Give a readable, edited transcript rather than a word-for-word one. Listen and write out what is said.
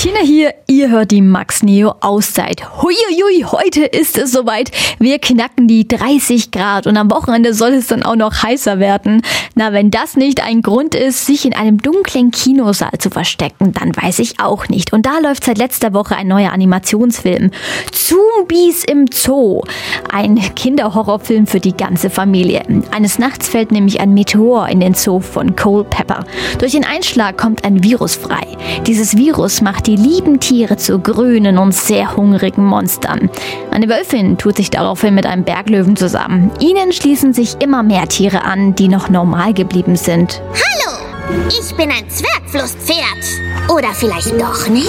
Kinder hier, ihr hört die Max Neo Auszeit. Huiuiui, heute ist es soweit. Wir knacken die 30 Grad und am Wochenende soll es dann auch noch heißer werden. Na, wenn das nicht ein Grund ist, sich in einem dunklen Kinosaal zu verstecken, dann weiß ich auch nicht. Und da läuft seit letzter Woche ein neuer Animationsfilm. Zombies im Zoo. Ein Kinderhorrorfilm für die ganze Familie. Eines Nachts fällt nämlich ein Meteor in den Zoo von Culpeper. Durch den Einschlag kommt ein Virus frei. Dieses Virus macht die lieben Tiere zu grünen und sehr hungrigen Monstern. Eine Wölfin tut sich daraufhin mit einem Berglöwen zusammen. Ihnen schließen sich immer mehr Tiere an, die noch normal geblieben sind. Hallo, ich bin ein Zwergflusspferd. Oder vielleicht doch nicht?